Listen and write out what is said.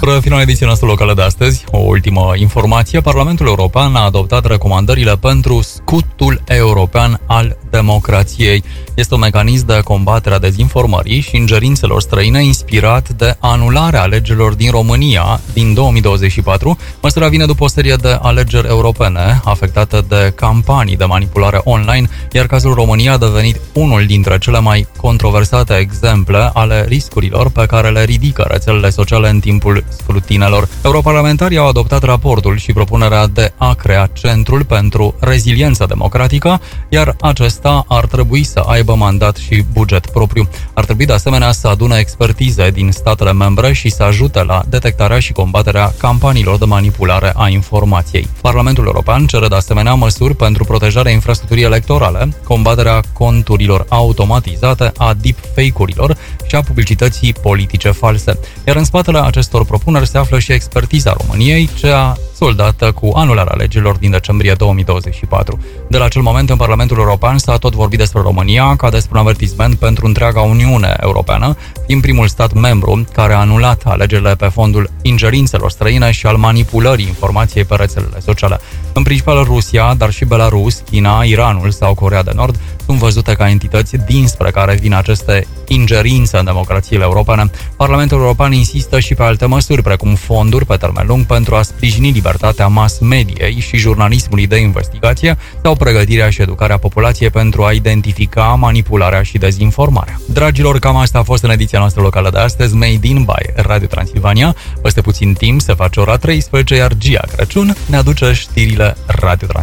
Spre finalul ediției noastre locală de astăzi, o ultimă informație. Parlamentul European a adoptat recomandările pentru scutul european al democrației. Este un mecanism de combatere a dezinformării și ingerințelor străine inspirat de anularea alegerilor din România din 2024. Măsura vine după o serie de alegeri europene afectate de campanii de manipulare online, iar cazul România a devenit unul dintre cele mai controversate exemple ale riscurilor pe care le ridică rețelele sociale în timpul scrutinelor. Europarlamentarii au adoptat raportul și propunerea de a crea Centrul pentru Reziliență Democratică, iar acesta ar trebui să aibă mandat și buget propriu. Ar trebui de asemenea să adune expertize din statele membre și să ajute la detectarea și combaterea campaniilor de manipulare a informației. Parlamentul European cere de asemenea măsuri pentru protejarea infrastructurii electorale, combaterea conturilor automatizate, a deepfake-urilor și a publicității politice false. Iar în spatele acestor propuneri se află și expertiza României, cea soldată cu anularea alegerilor din decembrie 2024. De la acel moment, în Parlamentul European s-a tot vorbit despre România ca despre un avertisment pentru întreaga Uniune Europeană, din primul stat membru care a anulat alegerile pe fondul ingerințelor străine și al manipulării informației pe rețelele sociale. În principal Rusia, dar și Belarus, China, Iranul sau Coreea de Nord sunt văzute ca entități dinspre care vin aceste ingerințe în democrațiile europene. Parlamentul European insistă și pe alte măsuri, precum fonduri pe termen lung pentru a sprijini libertatea mass mediei și jurnalismului de investigație sau pregătirea și educarea populației pentru a identifica manipularea și dezinformarea. Dragilor, cam asta a fost în ediția noastră locală de astăzi, Made in by Radio Transilvania. Peste puțin timp se face ora 13, iar Gia Crăciun ne aduce știrile Radio Transilvania.